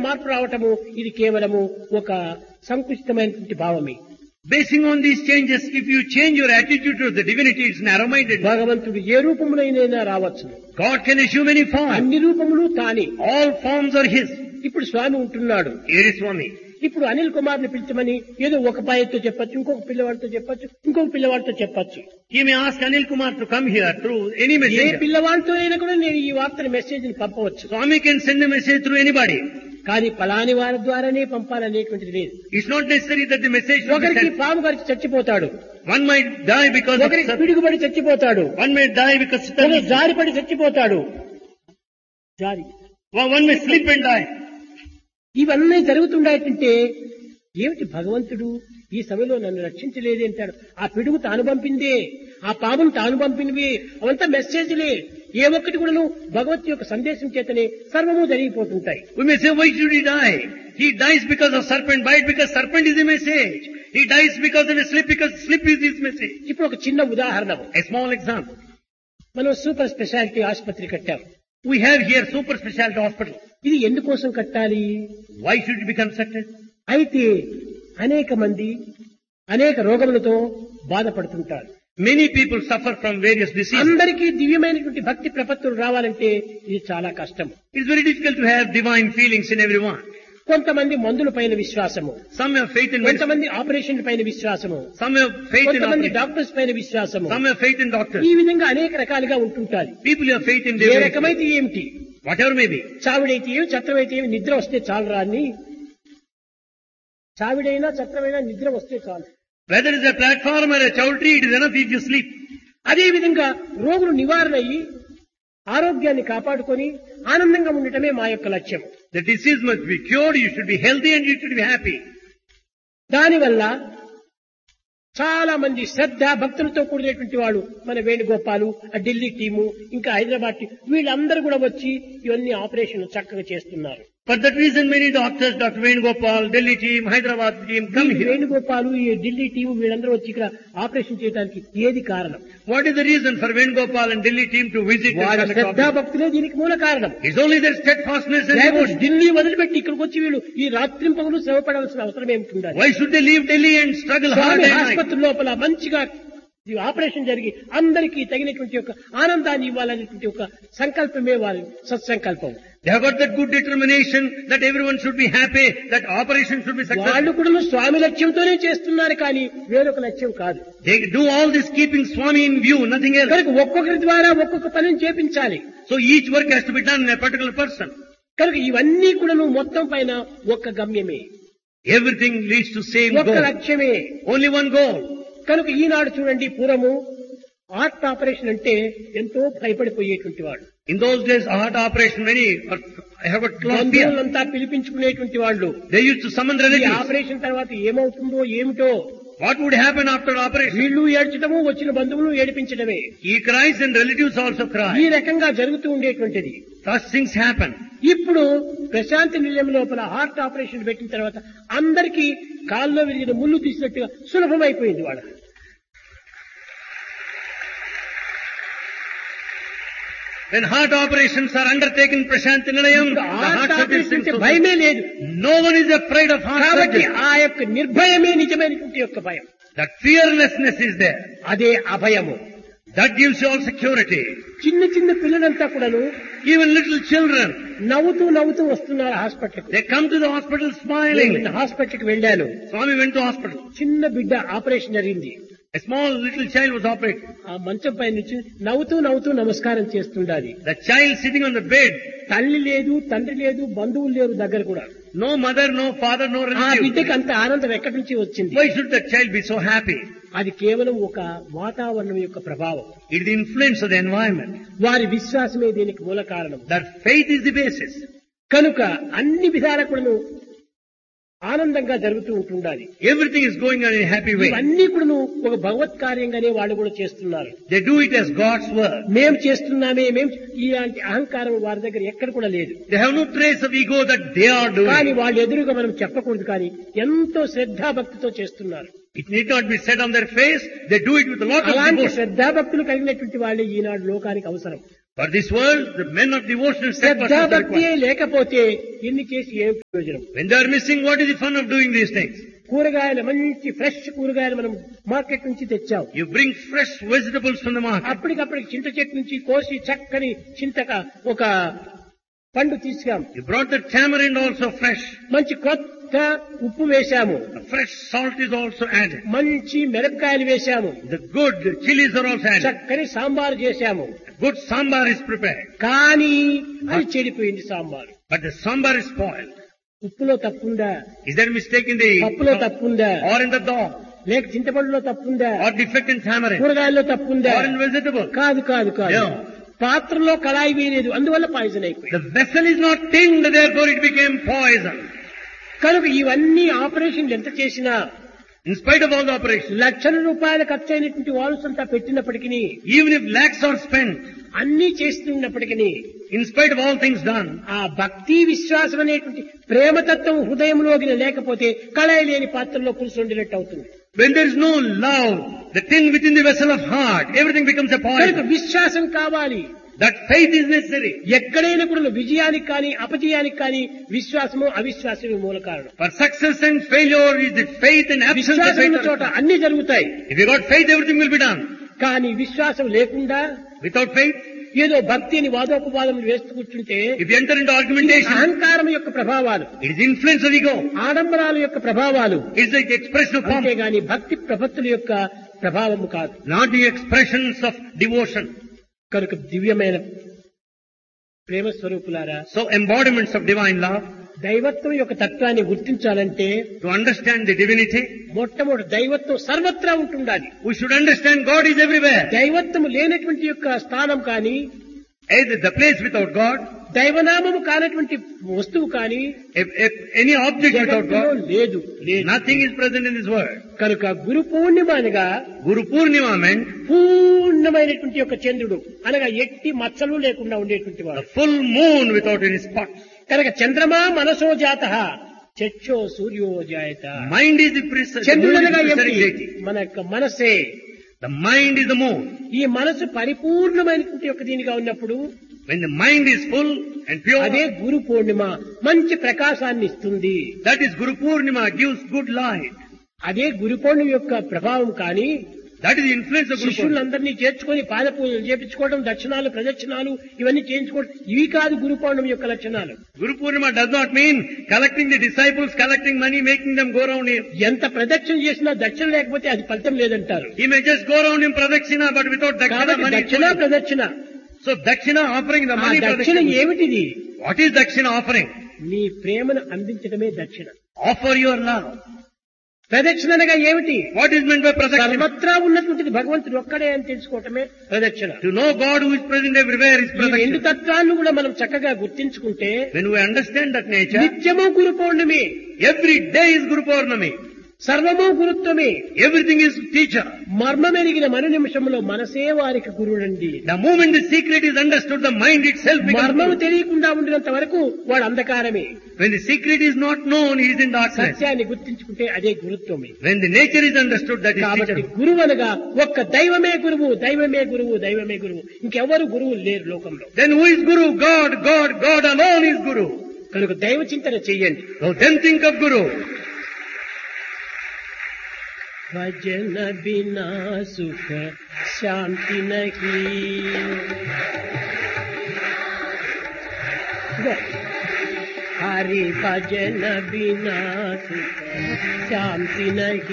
మార్పు రావటము ఇది కేవలము ఒక సంకుచితమైనటువంటి భావమే. Basing on these changes, if you change your attitude to the divinity, it's narrow-minded. భగవంతుడు ఏ రూపములైనా రావచ్చు. God can assume any form. అన్ని రూపములు తానే. All forms are His. ఇప్పుడు స్వామి ఉంటున్నాడు. Here is Swami. ఇప్పుడు అనిల్ కుమార్ ని పిలిచమని ఏదో ఒక అబ్బాయితో చెప్పొచ్చు, ఇంకొక పిల్లవాడితో చెప్పొచ్చు, ఇంకొక పిల్లవాడితో చెప్పొచ్చు. He may ask Anil Kumar to come here through any A messenger. పిల్లవాడితో అయినా కూడా నేను ఈ వార్తని మెసేజ్ ని పంపవచ్చు. Swami can send a message through anybody. కానీ పలాని వారి ద్వారానే పంపాలనేటువంటిది లేదు. It's not necessary that the message should be ఒకరికి sent. పాము గారికి చచ్చిపోతాడు, One might die because of ఒకరికి పిడుగుబడి చచ్చిపోతాడు, one may die because ఒకరు జారిపడి చచ్చిపోతాడు. జారి one may slip and die. ఇవన్నీ జరుగుతుండేటంటే ఏమిటి భగవంతుడు ఈ సమయంలో నన్ను రక్షించలేదే అంటాడు. ఆ పిడుగు తాను పంపిందే, ఆ పామును తాను పంపినవి, అవంతా మెసేజ్లే. ఏ ఒక్కటి కూడాను భగవత్ యొక్క సందేశం చేతనే సర్వము జరిగిపోతుంటాయి. We may say, why should he die? He dies because of serpent bite, because serpent is a message. He dies because of a slip, because slip is his message. ఇప్పుడు ఒక చిన్న ఉదాహరణ, A small example. మనం super speciality ఆసుపత్రి కట్టాం. We have here super specialty hospital. ఇది ఎందుకోసం కట్టాలి? Why should it be constructed? అయితే అనేక మంది అనేక రోగములతో బాధపడుతుంటారు. Many people suffer from various diseases. అందరికీ దివ్యమైనటువంటి భక్తి ప్రపత్తులు రావాలంటే ఇది చాలా కష్టం. It's very difficult to have divine feelings in everyone. కొంతమంది మందుల పైన విశ్వాసము, Some have faith in medicine. కొంతమంది ఆపరేషన్ పైన విశ్వాసము, Some have faith in కొంతమంది operation. డాక్టర్స్ పైన విశ్వాసము. Some have faith in doctors. ఈ విధంగా అనేక రకాలుగా ఉంటుంటారు. People have faith in A divine. రకమైతే ఏమిటి, Whatever may be. చావిడైతే ఏమి, చత్రమైతే ఏమి, నిద్ర వస్తే చాలు రాని. చావిడైనా చత్రమైనా నిద్ర వస్తే చాలు. Whether it's a platform or a chowdhury, it is enough if you sleep. అదే విధంగా రోగులు నివారణ అయ్యి ఆరోగ్యాన్ని కాపాడుకొని ఆనందంగా ఉండటమే మా యొక్క లక్ష్యం. The disease must be cured, you should be healthy and you should be happy. దానివల్ల చాలా మంది శ్రద్ధ భక్తులతో కూడినటువంటి వాడు మన వేణుగోపాలు, ఆ ఢిల్లీ టీము, ఇంకా హైదరాబాద్ టీం, వీళ్ళందరూ కూడా వచ్చి ఇవన్నీ ఆపరేషన్ చక్కగా చేస్తున్నారు. For that reason, many doctors, Dr. Venugopal, Delhi team, Hyderabad team, come ఈ here. వేణుగోపాలు, ఈ ఢిల్లీ టీము వీళ్ళందరూ వచ్చి ఇక్కడ ఆపరేషన్ చేయడానికి ఏది కారణం? What is the reason for Venugopal and Delhi team to visit this వారి kind of శ్రద్ధా problem? భక్తులే దీనికి మూల కారణం. It's only their steadfastness and లేకపోతే devotion. ఢిల్లీ వదిలిపెట్టి ఇక్కడికి వచ్చి వీళ్ళు ఈ రాత్రింపగలు శ్రమపడాల్సిన అవసరం ఏమిటి ఉండాలి? Why should they leave Delhi and struggle hard Swamy at night? ఆసుపత్రి లోపల మంచిగా ఈ ఆపరేషన్ జరిగి అందరికీ తగినటువంటి ఒక ఆనందాన్ని ఇవ్వాలనేటువంటి ఒక సంకల్పమే వారి సత్సంకల్పం. They have got that good determination that everyone should be happy, that operation should be వాళ్ళు successful. కూడా స్వామి లక్ష్యంతోనే చేస్తున్నారు కానీ వేరొక లక్ష్యం కాదు. They do all this keeping Swami in view, nothing else. కనుక ఒక్కొక్కరి ద్వారా ఒక్కొక్క పనిని చేపించాలి. So each work has to be done in a particular person. కనుక ఇవన్నీ కూడా మొత్తం పైన ఒక్క గమ్యమే, Everything leads to same ఒక్క goal. లక్ష్యమే. Only one goal. కనుక ఈనాడు చూడండి, పూర్వము హార్ట్ ఆపరేషన్ అంటే ఎంతో భయపడిపోయేటువంటి వాడు. In those days, a heart operation, many have got lot of fear. బంధువులంతా పిలిపించుకునేటువంటి వాళ్ళు. They used to summon ఈ relatives. ఆపరేషన్ తర్వాత ఏమవుతుందో ఏమిటో, What would happen after operation? వీళ్ళు ఏడ్చడము, వచ్చిన బంధువులు ఏడిపించడమే, He cries and relatives also ఈ cry. రకంగా జరుగుతూ ఉండేటువంటిది. Such things happen. ఇప్పుడు ప్రశాంతి నిలయం లోపల హార్ట్ ఆపరేషన్ పెట్టిన తర్వాత అందరికీ కాల్లో విరిగిన ముళ్ళు తీసినట్టుగా సులభమైపోయింది వాళ్ళ. When heart operations are undertaken in Prashanthi Nilayam, the heart heart surgery operation seems అంటే so భయమే లేదు. no one is afraid of heart కాబట్టి surgery. ఆ యొక్క నిర్భయమే నిజమైనటువంటి యొక్క భయం. That fearlessness is there. అదే అభయము. That gives you all security. చిన్న చిన్న పిల్లలంతా కూడాను Even little children, నవ్వుతూ నవ్వుతూ వస్తున్నారు హాస్పిటల్కి. they come to the hospital smiling. నేను హాస్పిటల్కి వెళ్ళాను. Swami went to hospital. చిన్న బిడ్డ ఆపరేషన్ జరిగింది. A small little child was operated. ఆ మంచం పై నుంచి నవ్వుతూ నవ్వుతూ నమస్కారం చేస్తుండాలి. The child sitting on the bed. తల్లి లేదు, తండ్రి లేదు, బంధువులు లేరు దగ్గర కూడా. No mother, no father, no ఆ relative. బిడ్డకి అంత ఆనందం ఎక్కడి నుంచి వచ్చింది? Why should that child be so happy? అది కేవలం ఒక వాతావరణం యొక్క ప్రభావం. It is the influence of the environment. వారి విశ్వాసమే దీనికి మూల కారణం. That faith is the basis. కనుక అన్ని విధాల కూడాను ఆనందంగా జరుగుతూ ఉంటుండాలి. Everything is going on in a happy way. ఇవన్నీ కూడాను ఒక భగవత్ కార్యంగానే వాళ్ళు కూడా చేస్తున్నారు. They do it as God's work. మేం చేస్తున్నామే, మేం ఇలాంటి అహంకారం వారి దగ్గర ఎక్కడ కూడా లేదు. They have no trace of ego that they are కానీ doing. వాళ్ళు ఎదురుగా మనం చెప్పకూడదు, కానీ ఎంతో శ్రద్ధాభక్తితో చేస్తున్నారు. It need not be said on their face. They do it with a lot of అలాంటి devotion. శ్రద్ధాభక్తులు కలిగినటువంటి వాళ్ళే ఈనాడు లోకానికి అవసరం. For this world, the men of devotion set Shraddha persons are భక్తియే required. లేకపోతే ఎన్ని చేసి ఏం ప్రయోజనం? When they are missing, what is the fun of doing these things? కూరగాయలు మంచి ఫ్రెష్ కూరగాయలు మనం మార్కెట్ నుంచి తెచ్చాం. You bring fresh vegetables from the market. అప్పటికప్పటికి చింత చెట్టు నుంచి కోసి చక్కని చింతక ఒక పండు తీసుకాం. You brought the tamarind also fresh. మంచి కొత్త ఉప్పు వేశాము. A fresh salt is also added. మంచి మిరపకాయలు వేశాము. The good chilies are also added. చక్కని సాంబారు చేశాము. Good sambar is prepared. కానీ అది చెడిపోయింది sambar. But the sambar is spoiled. ఉప్పులో తప్పుందా? Is there mistake in the పప్పులో తప్పుందా? or in the dog? లేక చింతపండులో తప్పుందా? Or defect in tamarind? కూరగాయల్లో తప్పుందా? Or in vegetable? కాదు కాదు కాదు. No. పాత్రలో కళాయి వేయలేదు, అందువల్ల పాయిజన్ అయిపోయింది. The vessel is not tinned, therefore it became poison. కనుక ఇవన్నీ ఆపరేషన్లు ఎంత చేసినా In spite of all the operations, లక్షల రూపాయలు ఖర్చు అయినటువంటి వాల్స్ అంతా పెట్టినప్పటికీ, even if lakhs are spent, అన్ని చేస్తున్నప్పటికీ in spite of all things done, ఆ భక్తి విశ్వాసం అనేటువంటి ప్రేమతత్వం హృదయంలోకి లేకపోతే కళాయి లేని పాత్రలో పులుసు వండినట్టు అవుతుంది. when there is no love, the tin within the vessel of heart, everything becomes a కనుక poison. విశ్వాసం కావాలి. That faith is necessary. ఎక్కడైనా కూడా విజయానికి కానీ అపజయానికి కానీ విశ్వాసము అవిశ్వాసమే మూల కారణం. For success and failure is the faith and absence of విశ్వాసం ఉన్న faith. చోట అన్ని జరుగుతాయి. If you got faith, everything will be done. కానీ విశ్వాసం లేకుండా Without faith, ఏదో భక్తి అని వాదోపవాదములు వేస్తూ కూర్చుంటే if you enter into argumentation, అహంకారం యొక్క ప్రభావాలు, it is influence of ego. ఆడంబరాల యొక్క ప్రభావాలు, It is like the expression of pomp, అంతేగాని భక్తి ప్రపత్తుల యొక్క ప్రభావము కాదు. not the expressions of devotion. కనుక దివ్యమైన ప్రేమ స్వరూపులారా, So embodiments of divine love, దైవత్వం యొక్క తత్వాన్ని గుర్తించాలంటే to understand the divinity, మొట్టమొదటి దైవత్వం సర్వత్రా ఉంటుండాలి. we should understand God is everywhere. దైవత్వం లేనటువంటి యొక్క స్థానం కానీ, Either the place without God, దైవనామము కానటువంటి వస్తువు కానీ if any object without జగత్తులో God, లేదు. nothing is present in this world. కనుక గురు పూర్ణిమ అనగా Guru Purnima meant పూర్ణమైనటువంటి యొక్క చంద్రుడు అనగా ఎట్టి మచ్చలు లేకుండా ఉండేటువంటి the వాడు. full moon without any spots. కనుక చంద్రమా మనసో జాత చక్షో సూర్యో జాయత. Mind is the precise చంద్రుడు అనగా ఏమిటి? deity. మన యొక్క మనసే. The mind is the moon. ఈ మనసు పరిపూర్ణమైనటువంటి యొక్క దీనిగా ఉన్నప్పుడు When the mind is full and అదే pure, గురు పూర్ణిమ మంచి ప్రకాశాన్ని ఇస్తుంది. that is Guru Purnima, gives good light. అదే గురు పూర్ణిమ యొక్క ప్రభావం కానీ That is the influence of Guru Purnima. శిష్యులందరినీ చేర్చుకొని పాద పూజలు చేపించుకోవడం, దక్షిణాలు ప్రదక్షిణాలు ఇవన్నీ చేయించుకోవడం, ఇవి కాదు గురు పౌర్ణమి యొక్క లక్షణాలు. Guru Purnima does not mean collecting the disciples, collecting money, making them go around him. ఎంత ప్రదక్షిణ చేసినా దక్షిణ లేకపోతే అది ఫలితం లేదంటారు. He may just go around in pradakshina, but without dakshina కాబట్టి money. దక్షిణ ప్రదక్షిణ. So dakshina offering the ఆ money దక్షిణ pradakshina. ఏమిటిది? What is dakshina offering? నీ ప్రేమను అందించడమే దక్షిణ. Offer your love. ప్రదక్షిణ అనగా ఏమిటి? What is meant by pradakshina? సర్వత్రా ఉన్నటువంటిది భగవంతుడు ఒక్కడే అని తెలుసుకోవటమే ప్రదక్షిణ. To know God who is present everywhere is ఈ రెండు pradakshina. తత్వాలను కూడా మనం చక్కగా గుర్తించుకుంటే When we understand that nature, నిత్యము గురు పౌర్ణమి, every day is Guru Purnami. సర్వము గురుత్వమే. Everything is teacher. మర్మమెరిగిన మరు నిమిషంలో మనసే వారికి గురుడండి. The moment the secret is understood, the mind itself becomes మర్మము Guru. తెలియకుండా ఉండినంత వరకు వాడు అంధకారమే. When the secret is not known, he is in darkness. సత్యాన్ని గుర్తించుకుంటే అదే గురుత్వమే. When the nature is understood, that is కాబట్టి teacher. గురువు అనగా ఒక్క దైవమే గురువు, దైవమే గురువు, దైవమే గురువు. ఇంకెవరు గురువులు లేరు లోకంలో. Then who is Guru? God, God, God alone is Guru. కనుక దైవ చింతన చెయ్యండి. So then think of Guru. భజన బినా సుఖ శాంతి నహీ. హరి భజన బినా సుఖ శాంతి నహీ.